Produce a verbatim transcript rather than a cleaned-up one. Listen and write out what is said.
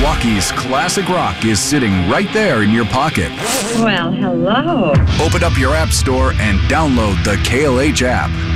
Milwaukee's classic rock is sitting right there in your pocket. Well, hello. Open up your app store and download the K L H app.